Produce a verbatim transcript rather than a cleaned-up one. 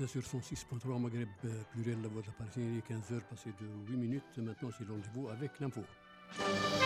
êtes sur cent six point trois Maghreb pluriel, la voix de la Palestine, il est quinze heures passées de huit minutes. Maintenant, c'est le rendez-vous avec l'info.